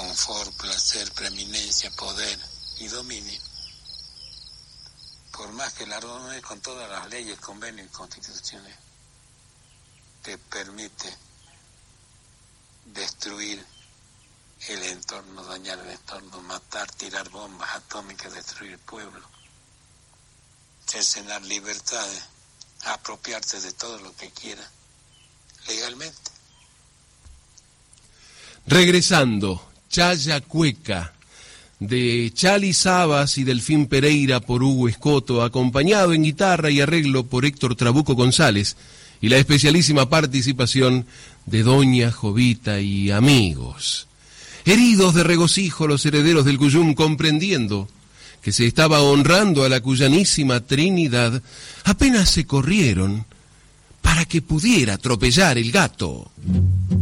confort, placer, preeminencia, poder y dominio. Por más que la arme con todas las leyes, convenios y constituciones, te permite destruir el entorno, dañar el entorno, matar, tirar bombas atómicas, destruir pueblos, cercenar libertades, apropiarte de todo lo que quiera, legalmente. Regresando, Chaya Cueca, de Chali Sabas y Delfín Pereira por Hugo Escoto, acompañado en guitarra y arreglo por Héctor Trabuco González, y la especialísima participación de Doña Jovita y amigos. Heridos de regocijo los herederos del Cuyum, comprendiendo que se estaba honrando a la cuyanísima Trinidad, apenas se corrieron para que pudiera atropellar el gato.